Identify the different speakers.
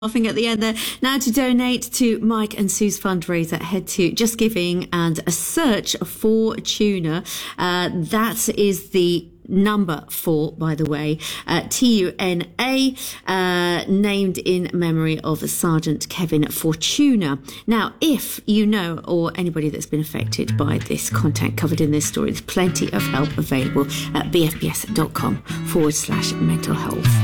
Speaker 1: Laughing at the end there. Now to donate to Mike and Sue's fundraiser, head to Just Giving and a search for Tuna. That is the number 4, by the way, TUNA, named in memory of Sergeant Kevin Fortuna. Now, if you know or anybody that's been affected by this content covered in this story, there's plenty of help available at bfbs.com/mental health.